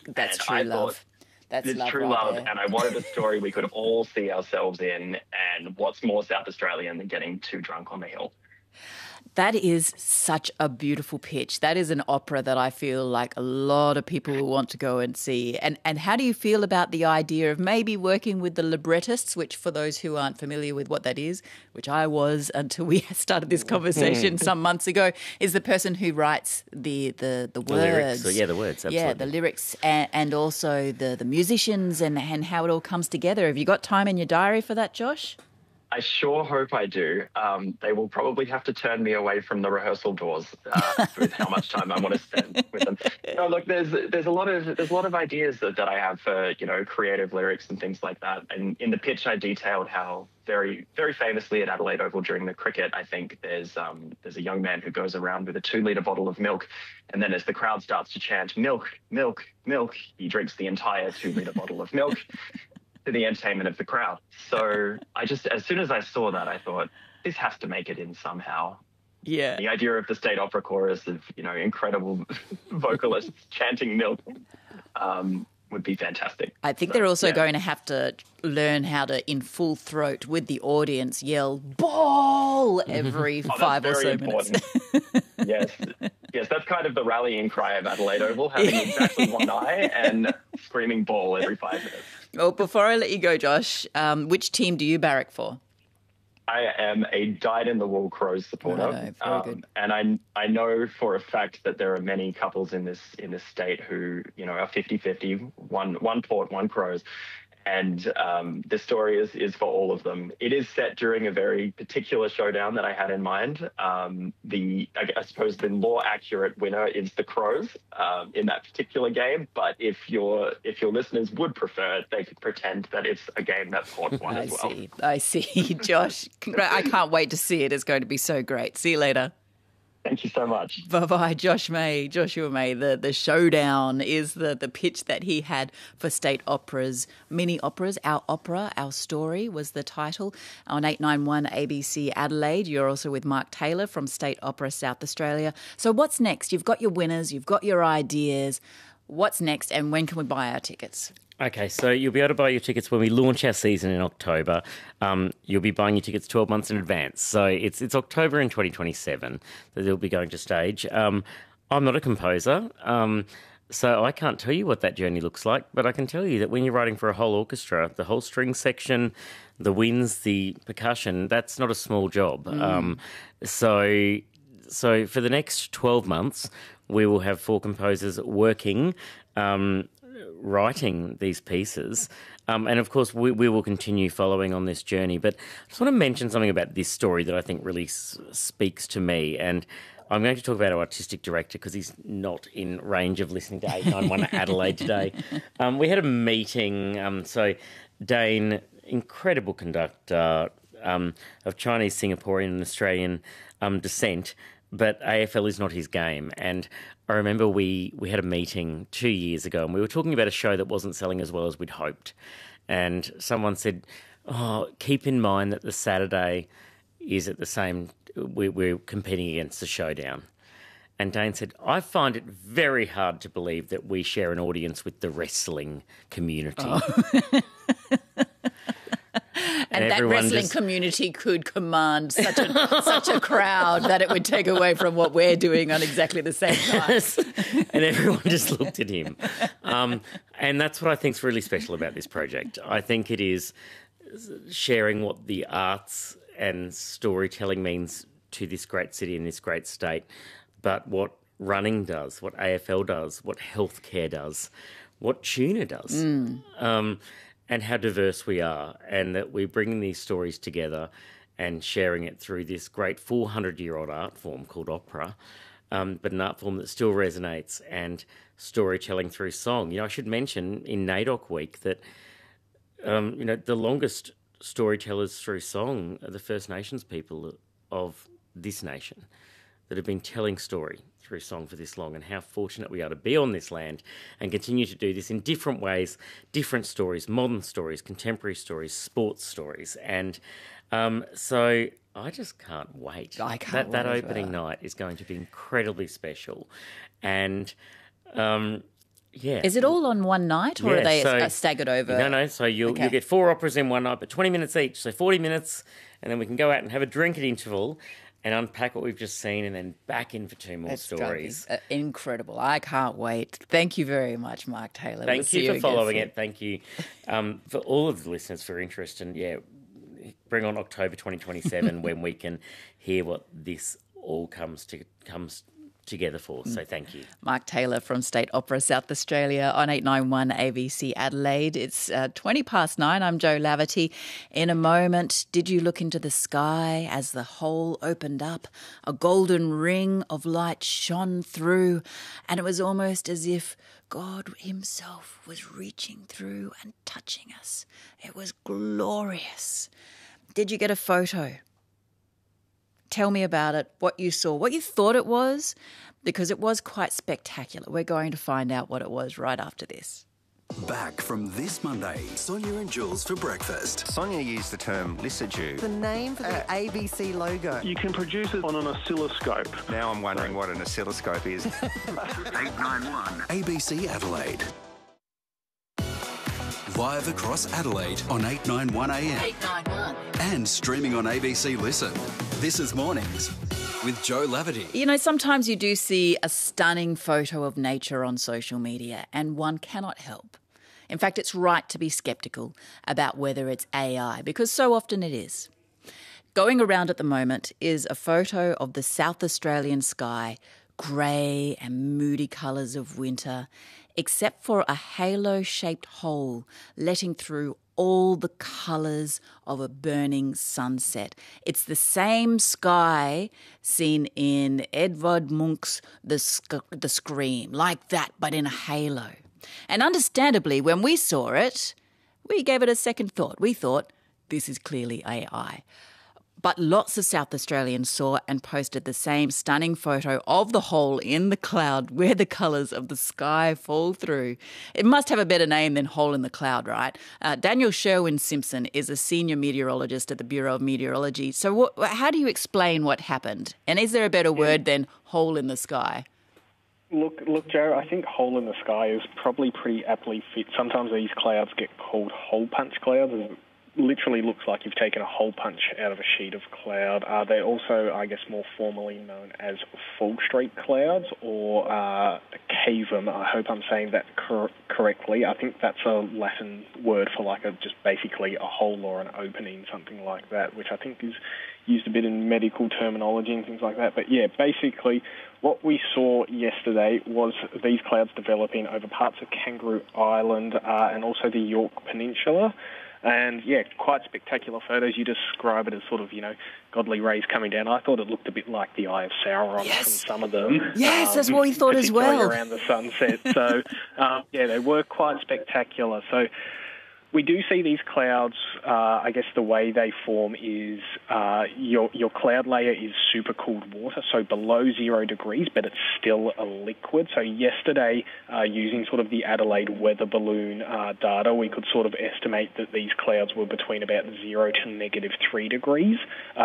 That's And true I thought, love. That's it's love true right love, there. and I wanted a story we could all see ourselves in. And what's more South Australian than getting too drunk on the hill? That is such a beautiful pitch. That is an opera that I feel like a lot of people will want to go and see. And how do you feel about the idea of maybe working with the librettists, which for those who aren't familiar with what that is, which I was until we started this conversation some months ago, is the person who writes the words. Lyrics. So, yeah, the words, absolutely. Yeah, the lyrics and also the musicians and how it all comes together. Have you got time in your diary for that, Josh? I sure hope I do. They will probably have to turn me away from the rehearsal doors with how much time I want to spend with them. No, look, there's a lot of ideas that I have for creative lyrics and things like that. And in the pitch, I detailed how very very famously at Adelaide Oval during the cricket, I think there's a young man who goes around with a 2-litre bottle of milk, and then as the crowd starts to chant milk, milk, milk, he drinks the entire 2-litre bottle of milk. To the entertainment of the crowd. So as soon as I saw that, I thought, this has to make it in somehow. Yeah. The idea of the state opera chorus of, incredible vocalists chanting milk would be fantastic. I think they're also going to have to learn how to, in full throat with the audience, yell ball every 5 or so minutes. Yes. Yes, that's kind of the rallying cry of Adelaide Oval, having exactly one eye and screaming ball every 5 minutes. Well, before I let you go, Josh, which team do you barrack for? I am a dyed-in-the-wool Crows supporter, very good. And I know for a fact that there are many couples in this state who are 50-50, one Port, one Crows, and this story is for all of them. It is set during a very particular showdown that I had in mind. I suppose the more accurate winner is the Crows in that particular game. But if your listeners would prefer, they could pretend that it's a game that Port won as well. I see, Josh. I can't wait to see it. It's going to be so great. See you later. Thank you so much. Bye-bye, Joshua May. The showdown is the pitch that he had for State Opera's mini operas. Our Opera, Our Story was the title on 891 ABC Adelaide. You're also with Mark Taylor from State Opera South Australia. So what's next? You've got your winners, you've got your ideas. What's next and when can we buy our tickets? Okay, so you'll be able to buy your tickets when we launch our season in October. You'll be buying your tickets 12 months in advance. So it's October in 2027 that they'll be going to stage. I'm not a composer, so I can't tell you what that journey looks like, but I can tell you that when you're writing for a whole orchestra, the whole string section, the winds, the percussion, that's not a small job. So for the next 12 months, we will have 4 composers working writing these pieces. And of course, we will continue following on this journey. But I just want to mention something about this story that I think really speaks to me. And I'm going to talk about our artistic director because he's not in range of listening to 891 Adelaide today. We had a meeting. So Dane, incredible conductor of Chinese, Singaporean and Australian descent, but AFL is not his game. And I remember we had a meeting 2 years ago and we were talking about a show that wasn't selling as well as we'd hoped. And someone said, keep in mind that the Saturday is at the same, we're competing against the Showdown. And Dane said, I find it very hard to believe that we share an audience with the wrestling community. And that wrestling community could command such a crowd that it would take away from what we're doing on exactly the same time. And everyone just looked at him. And that's what I think is really special about this project. I think it is sharing what the arts and storytelling means to this great city and this great state, but what running does, what AFL does, what healthcare does, what tuna does. And how diverse we are, and that we're bringing these stories together and sharing it through this great 400-year-old art form called opera, but an art form that still resonates, and storytelling through song. I should mention in NAIDOC week that, the longest storytellers through song are the First Nations people of this nation that have been telling story through song for this long, and how fortunate we are to be on this land and continue to do this in different ways, different stories, modern stories, contemporary stories, sports stories. And so I just can't wait. I can't that wait opening night is going to be incredibly special. And Yeah. Is it all on one night, or are they staggered over? No. So you'll get 4 operas in one night, but 20 minutes each, so 40 minutes, and then we can go out and have a drink at interval and unpack what we've just seen, and then back in for 2 more stories. Incredible. I can't wait. Thank you very much, Mark Taylor. Thank you for following it. Thank you for all of the listeners for interest. And, bring on October 2027 when we can hear what this all comes together for. So thank you. Mark Taylor from State Opera South Australia on 891 ABC Adelaide. It's 9:20. I'm Jo Laverty. In a moment, did you look into the sky as the hole opened up? A golden ring of light shone through, and it was almost as if God himself was reaching through and touching us. It was glorious. Did you get a photo? Tell me about it, what you saw, what you thought it was, because it was quite spectacular. We're going to find out what it was right after this. Back from this Monday, Sonia and Jules for breakfast. Sonia used the term Lissajou. The name for the ABC logo. You can produce it on an oscilloscope. Now I'm wondering what an oscilloscope is. 891 ABC Adelaide. Live across Adelaide on 891 AM. 891. And streaming on ABC Listen. This is Mornings with Jo Laverty. You know, sometimes you do see a stunning photo of nature on social media and one cannot help. In fact, it's right to be sceptical about whether it's AI, because so often it is. Going around at the moment is a photo of the South Australian sky, grey and moody colours of winter, except for a halo-shaped hole letting through all the colours of a burning sunset. It's the same sky seen in Edvard Munch's The Scream, like that, but in a halo. And understandably, when we saw it, we gave it a second thought. We thought, this is clearly AI. But lots of South Australians saw and posted the same stunning photo of the hole in the cloud where the colours of the sky fall through. It must have a better name than hole in the cloud, right? Daniel Sherwin-Simpson is a senior meteorologist at the Bureau of Meteorology. So how do you explain what happened? And is there a better word than hole in the sky? Look, Joe, I think hole in the sky is probably pretty aptly fit. Sometimes these clouds get called hole punch clouds. It literally looks like you've taken a hole punch out of a sheet of cloud. They're also, I guess, more formally known as full streak clouds or cavum. I hope I'm saying that correctly. I think that's a Latin word for just basically a hole or an opening, something like that, which I think is used a bit in medical terminology and things like that. But yeah, basically what we saw yesterday was these clouds developing over parts of Kangaroo Island and also the York Peninsula. And, yeah, quite spectacular photos. You describe it as sort of, godly rays coming down. I thought it looked a bit like the Eye of Sauron from some of them. Yes, that's what we thought as well. Around the sunset. So, they were quite spectacular. So we do see these clouds, I guess the way they form is your cloud layer is supercooled water, so below 0 degrees, but it's still a liquid. So yesterday, using sort of the Adelaide weather balloon data, we could sort of estimate that these clouds were between about 0 to -3 degrees,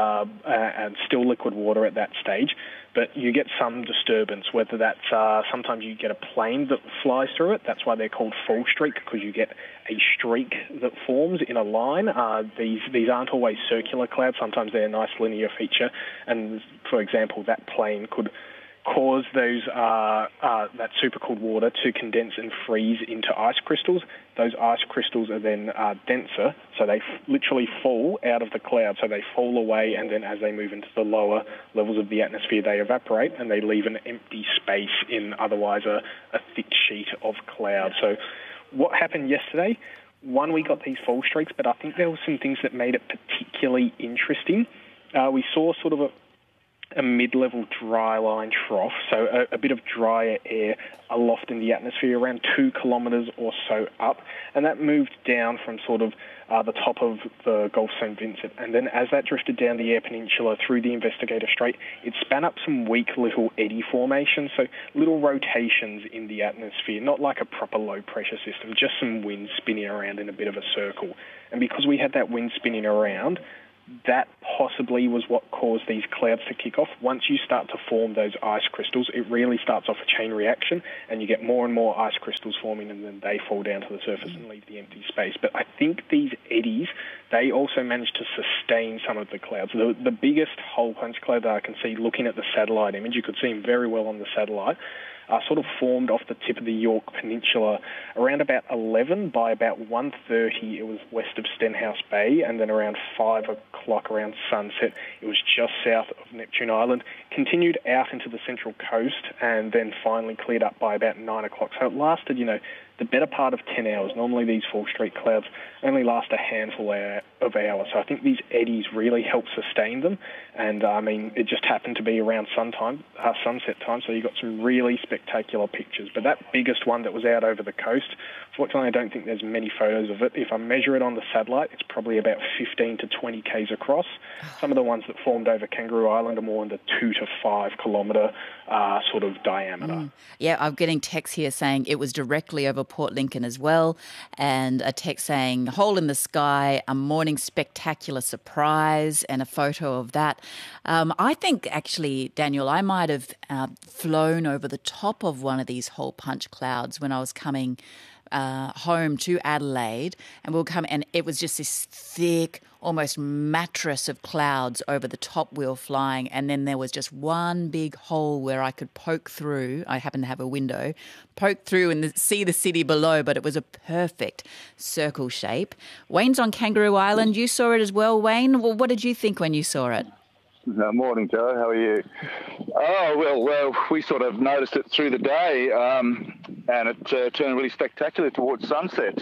and still liquid water at that stage. But you get some disturbance, whether that's sometimes you get a plane that flies through it. That's why they're called full streak, because you get a streak that forms in a line. These aren't always circular clouds. Sometimes they're a nice linear feature. And, for example, that plane could cause those that supercooled water to condense and freeze into ice crystals. Those ice crystals are then denser, so they literally fall out of the cloud. So they fall away, and then as they move into the lower levels of the atmosphere, they evaporate, and they leave an empty space in otherwise a thick sheet of cloud. So what happened yesterday? One, we got these fall streaks, but I think there were some things that made it particularly interesting. We saw sort of a mid-level dry line trough, so a bit of drier air aloft in the atmosphere, around 2 kilometres or so up, and that moved down from sort of the top of the Gulf St Vincent, and then as that drifted down the Eyre Peninsula through the Investigator Strait, it span up some weak little eddy formations, so little rotations in the atmosphere, not like a proper low-pressure system, just some wind spinning around in a bit of a circle. And because we had that wind spinning around, that possibly was what caused these clouds to kick off. Once you start to form those ice crystals, it really starts off a chain reaction, and you get more and more ice crystals forming, and then they fall down to the surface and leave the empty space. But I think these eddies, they also managed to sustain some of the clouds. The biggest hole punch cloud that I can see looking at the satellite image, you could see them very well on the satellite, sort of formed off the tip of the York Peninsula around about 11. By about 1:30, it was west of Stenhouse Bay, and then around 5 o'clock, around sunset, it was just south of Neptune Island, continued out into the central coast, and then finally cleared up by about 9 o'clock. So it lasted, the better part of 10 hours. Normally these fall streak clouds only last a handful of hours. So I think these eddies really help sustain them. And, it just happened to be around sunset time, so you got some really spectacular pictures. But that biggest one that was out over the coast, fortunately I don't think there's many photos of it. If I measure it on the satellite, it's probably about 15 to 20 k's across. Some of the ones that formed over Kangaroo Island are more in the 2 to 5 kilometre sort of diameter. Yeah, I'm getting texts here saying it was directly over Port Lincoln as well, and a text saying hole in the sky, a morning spectacular surprise, and a photo of that. I think actually, Daniel, I might have flown over the top of one of these hole punch clouds when I was coming home to Adelaide, and and it was just this thick, almost mattress of clouds over the top wheel flying, and then there was just one big hole where I could poke through. I happened to have a window, poke through and see the city below, but it was a perfect circle shape. Wayne's on Kangaroo Island. You saw it as well, Wayne. Well, what did you think when you saw it? Morning, Joe. How are you? Oh, well, we sort of noticed it through the day, and it turned really spectacular towards sunset.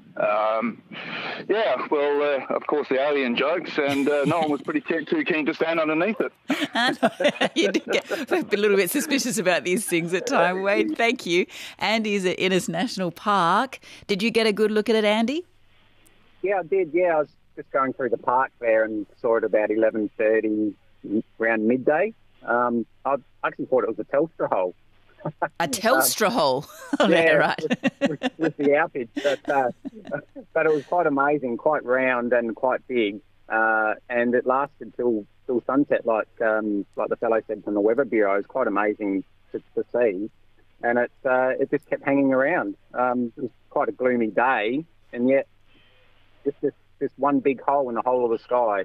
Of course, the alien jokes, and no one was too keen to stand underneath it. You did get a little bit suspicious about these things at times, Wayne. Thank you. Andy's at Innes National Park. Did you get a good look at it, Andy? Yeah, I did. Yeah, I was just going through the park there and saw it about 11:30, around midday. I actually thought it was a Telstra hole. A Telstra hole? Right. with the outage. But it was quite amazing, quite round and quite big. And it lasted till sunset, like the fellow said from the Weather Bureau. It was quite amazing to see. And it just kept hanging around. It was quite a gloomy day, and yet just one big hole in the whole of the sky.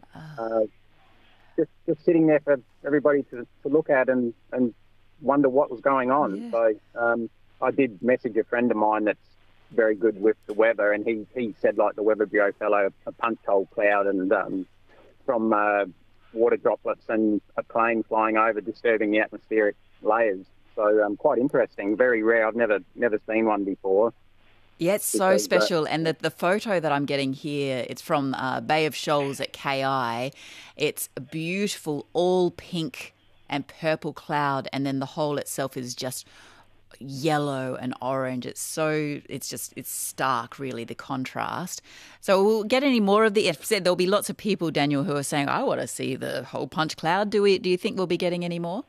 Just sitting there for everybody to look at and wonder what was going on. Yeah. So I did message a friend of mine that's very good with the weather, and he said, like the Weather Bureau fellow, a punch hole cloud and from water droplets and a plane flying over disturbing the atmospheric layers. So quite interesting, very rare. I've never seen one before. Yeah, it's so special. And the photo that I'm getting here, it's from Bay of Shoals at KI. It's a beautiful all pink and purple cloud, and then the hole itself is just yellow and orange. It's stark, really, the contrast. So we'll get any more of the... I've said there'll be lots of people, Daniel, who are saying, I want to see the hole punch cloud. Do you think we'll be getting any more?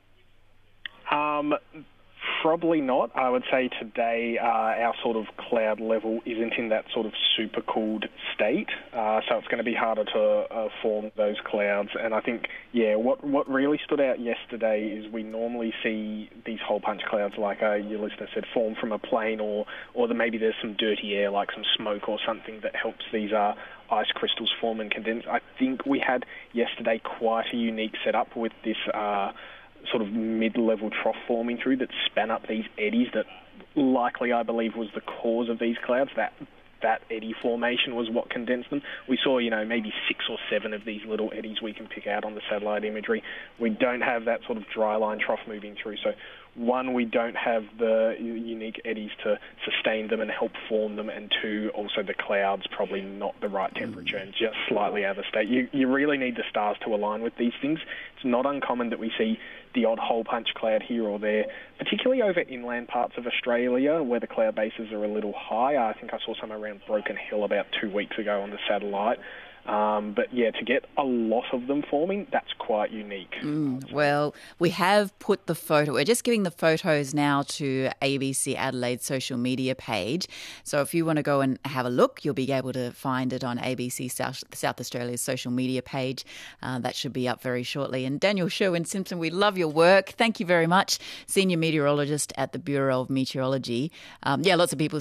Probably not. I would say today our sort of cloud level isn't in that sort of super cooled state, so it's going to be harder to form those clouds. And I think, what really stood out yesterday is we normally see these hole punch clouds, like your listener said, form from a plane, or maybe there's some dirty air, like some smoke or something that helps these ice crystals form and condense. I think we had yesterday quite a unique setup with this sort of mid-level trough forming through that span up these eddies that likely, I believe, was the cause of these clouds. That eddy formation was what condensed them. We saw, maybe 6 or 7 of these little eddies we can pick out on the satellite imagery. We don't have that sort of dry line trough moving through. So, one, we don't have the unique eddies to sustain them and help form them, and 2, also the clouds probably not the right temperature and just slightly out of state. You really need the stars to align with these things. It's not uncommon that we see the odd hole punch cloud here or there, particularly over inland parts of Australia where the cloud bases are a little high. I think I saw some around Broken Hill about 2 weeks ago on the satellite. But yeah, to get a lot of them forming, that's quite unique. Well, we have put the photo. We're just giving the photos now to ABC Adelaide's social media page. So if you want to go and have a look, you'll be able to find it on ABC South Australia's social media page. That should be up very shortly. And Daniel Sherwin-Simpson, we love your work. Thank you very much. Senior meteorologist at the Bureau of Meteorology. Lots of people